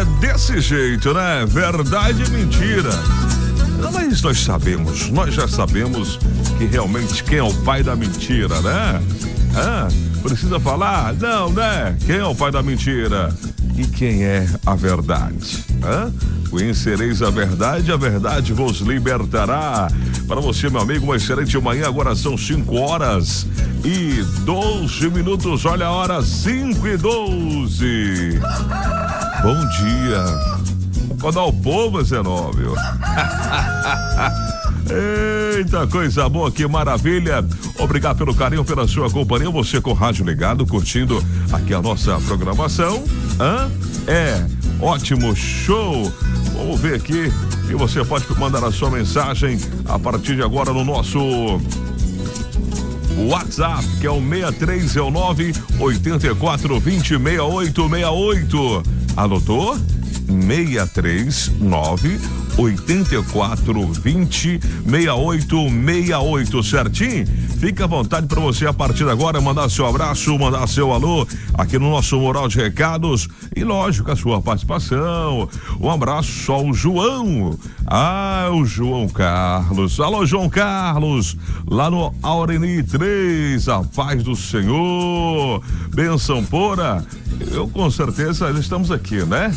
desse jeito, né? Verdade e mentira. Mas nós já sabemos que realmente quem é o pai da mentira, né? Precisa falar? Não, né? Quem é o pai da mentira? E quem é a verdade? Conhecereis a verdade vos libertará. Para você, meu amigo, uma excelente manhã. Agora são 5h12. Olha a hora, 5h12. Bom dia. Acordar o povo, Zenóbio. Eita, coisa boa, que maravilha. Obrigado pelo carinho, pela sua companhia. Você com o rádio ligado, curtindo aqui a nossa programação. Ótimo, show. Vamos ver aqui. E você pode mandar a sua mensagem a partir de agora no nosso WhatsApp, que é o 6309 8420 6868. Anotou? 639 8420 6868, certinho? Fica à vontade para você a partir de agora mandar seu abraço, mandar seu alô aqui no nosso Mural de Recados e lógico a sua participação. Um abraço ao João, o João Carlos. Alô, João Carlos, lá no Aureni 3, a paz do Senhor, benção pura. Eu com certeza estamos aqui, né?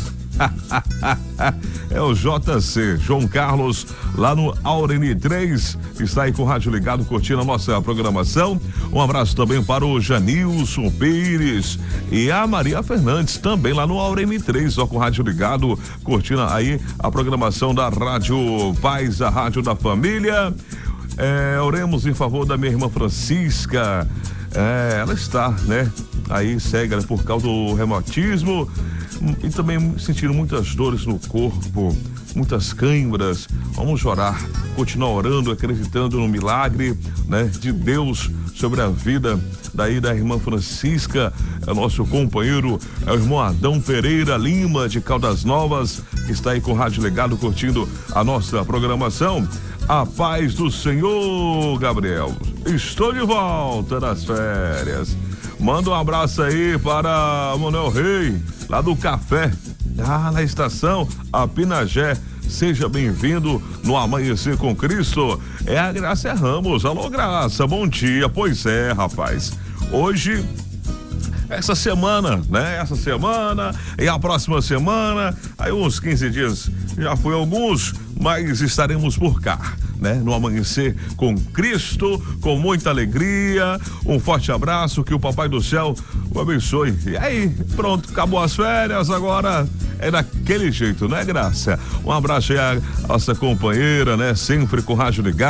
É o JC, João Carlos, lá no Aureni 3, está aí com o rádio ligado, curtindo a nossa programação. Um abraço também para o Janilson Pires e a Maria Fernandes, também lá no Aureni 3, só com o rádio ligado, curtindo aí a programação da Rádio Paz, a Rádio da Família. Oremos em favor da minha irmã Francisca. Ela está, né? Aí cega por causa do reumatismo e também sentindo muitas dores no corpo, muitas câimbras. Vamos orar, continuar orando, acreditando no milagre, né, de Deus sobre a vida da irmã Francisca. É nosso companheiro, é o irmão Adão Pereira Lima, de Caldas Novas, que está aí com o rádio ligado, curtindo a nossa programação. A paz do Senhor, Gabriel. Estou de volta das férias. Manda um abraço aí para Manuel Rei, lá do Café, na estação Apinagé. Seja bem-vindo no Amanhecer com Cristo. É a Graça Ramos. Alô, Graça, bom dia. Pois é, rapaz. Hoje, essa semana, né? Essa semana e a próxima semana, aí uns 15 dias, já foi alguns, mas estaremos por cá, né? No Amanhecer com Cristo, com muita alegria. Um forte abraço, que o Papai do Céu o abençoe. E aí, pronto, acabou as férias, agora é daquele jeito, né, Graça? Um abraço aí à nossa companheira, né? Sempre com o rádio ligado.